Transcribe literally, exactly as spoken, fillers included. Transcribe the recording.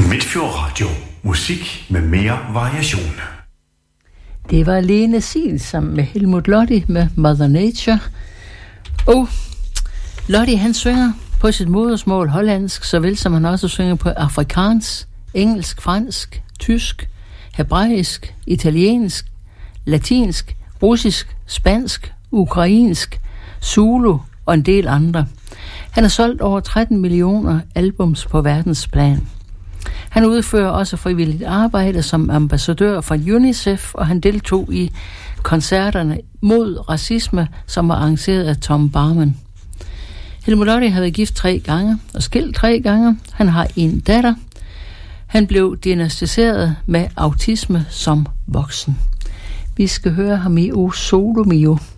Midtfjord Radio. Musik med mere variation. Det var Lene Siel sammen med Helmut Lotti med Mother Nature. Og Lotti, han synger på sit modersmål hollandsk, såvel som han også synger på afrikansk, engelsk, fransk, tysk, hebraisk, italiensk, latinsk, russisk, spansk, ukrainsk, zulu og en del andre. Han har solgt over tretten millioner albums på verdensplan. Han udfører også frivilligt arbejde som ambassadør for UNICEF, og han deltog i koncerterne mod racisme, som var arrangeret af Tom Barman. Helmut Lotti har været gift tre gange og skilt tre gange. Han har en datter. Han blev diagnosticeret med autisme som voksen. Vi skal høre ham i O Solo Mio.